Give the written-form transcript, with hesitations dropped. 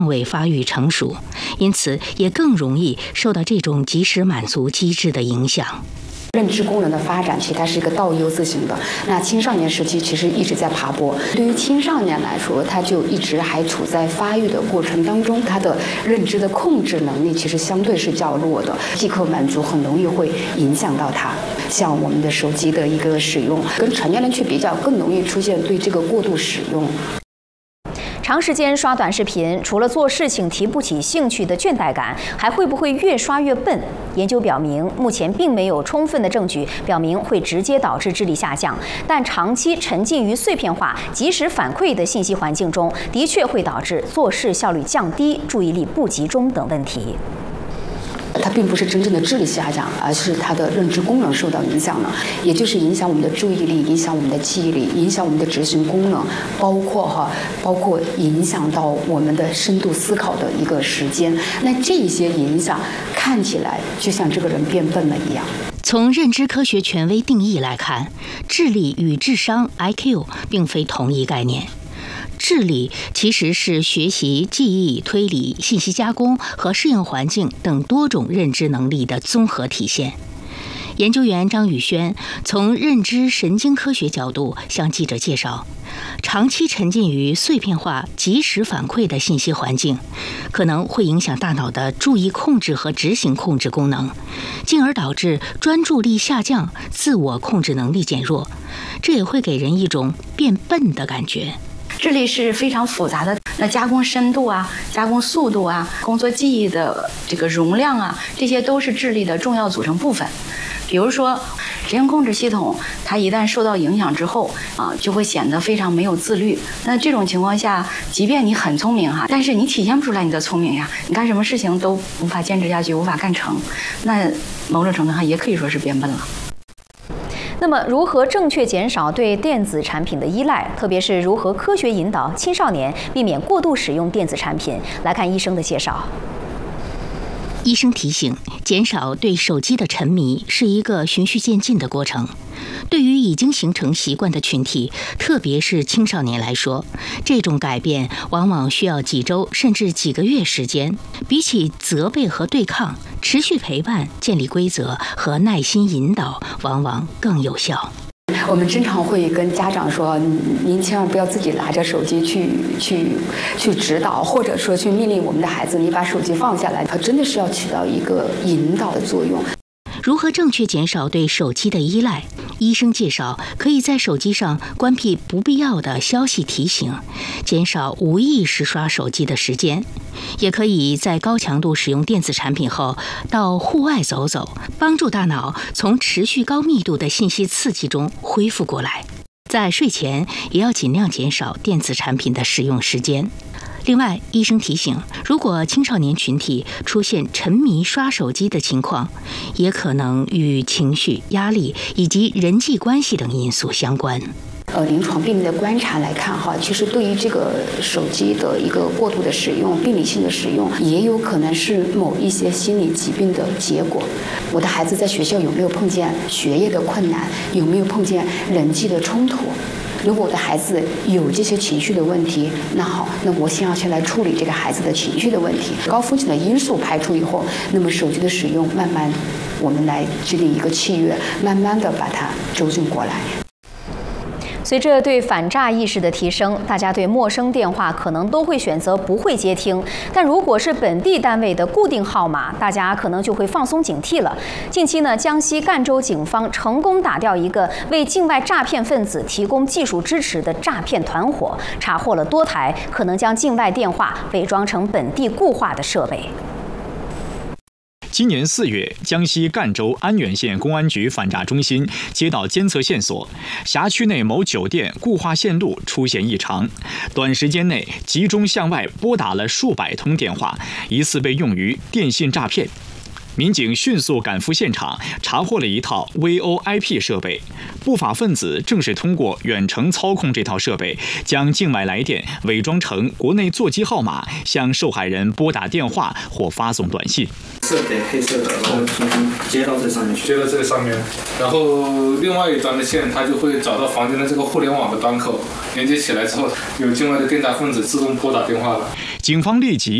未发育成熟，因此也更容易受到这种及时满足机制的影响。 认知功能的发展，其实它是一个倒 U 字形的。那青少年时期其实一直在爬坡，对于青少年来说，他就一直还处在发育的过程当中，他的认知的控制能力其实相对是较弱的，即刻满足很容易会影响到他。像我们的手机的一个使用，跟成年人去比较，更容易出现对这个过度使用。 长时间刷短视频，除了做事情提不起兴趣的倦怠感，还会不会越刷越笨？研究表明，目前并没有充分的证据表明会直接导致智力下降，但长期沉浸于碎片化、及时反馈的信息环境中，的确会导致做事效率降低、注意力不集中等问题。 它并不是真正的智力下降，而是它的认知功能受到影响了，也就是影响我们的注意力，影响我们的记忆力，影响我们的执行功能，包括影响到我们的深度思考的一个时间。那这些影响看起来就像这个人变笨了一样。 从认知科学权威定义来看，智力与智商 IQ 并非同一概念。智力其实是学习、记忆、推理、信息加工和适应环境等多种认知能力的综合体现。研究员张宇轩从认知神经科学角度向记者介绍，长期沉浸于碎片化、及时反馈的信息环境，可能会影响大脑的注意控制和执行控制功能，进而导致专注力下降、自我控制能力减弱，这也会给人一种变笨的感觉。 智力是非常复杂的，那加工深度啊、加工速度啊、工作记忆的这个容量啊，这些都是智力的重要组成部分。比如说，执行控制系统，它一旦受到影响之后就会显得非常没有自律。那这种情况下，即便你很聪明但是你体现不出来你的聪明呀，你干什么事情都无法坚持下去，无法干成，那某种程度上也可以说是变笨了。 那么，如何正确减少对电子产品的依赖，特别是如何科学引导青少年避免过度使用电子产品？来看医生的介绍。 医生提醒，减少对手机的沉迷是一个循序渐进的过程。对于已经形成习惯的群体，特别是青少年来说，这种改变往往需要几周甚至几个月时间。比起责备和对抗，持续陪伴、建立规则和耐心引导，往往更有效。 我们经常会跟家长说，您千万不要自己拿着手机去指导，或者说去命令我们的孩子，你把手机放下来，它真的是要起到一个引导的作用。 如何正确减少对手机的依赖？医生介绍，可以在手机上关闭不必要的消息提醒，减少无意识刷手机的时间。也可以在高强度使用电子产品后，到户外走走，帮助大脑从持续高密度的信息刺激中恢复过来。在睡前也要尽量减少电子产品的使用时间。另外，医生提醒，如果青少年群体出现沉迷刷手机的情况，也可能与情绪、压力以及人际关系等因素相关。 临床病例的观察来看其实对于这个手机的一个过度的使用、病理性的使用，也有可能是某一些心理疾病的结果。我的孩子在学校有没有碰见学业的困难？有没有碰见人际的冲突？如果我的孩子有这些情绪的问题，那好，那我先来处理这个孩子的情绪的问题。高风险的因素排除以后，那么手机的使用慢慢，我们来制定一个契约，慢慢的把它纠正过来。 随着对反诈意识的提升，大家对陌生电话可能都会选择不会接听。但如果是本地单位的固定号码，大家可能就会放松警惕了。近期呢，江西赣州警方成功打掉一个为境外诈骗分子提供技术支持的诈骗团伙，查获了多台可能将境外电话伪装成本地固话的设备。 今年4月，江西赣州安源县公安局反诈中心接到监测线索，辖区内某酒店固话线路出现异常，短时间内集中向外拨打了数百通电话，疑似被用于电信诈骗。民警迅速赶赴现场，查获了一套 VoIP 设备。不法分子正是通过远程操控这套设备，将境外来电伪装成国内座机号码，向受害人拨打电话或发送短信。 设备黑色的，然后接到这上面去，接到这个上面，然后另外一端的线，它就会找到房间的这个互联网的端口，连接起来之后，有境外的电诈分子自动拨打电话了。 警方立即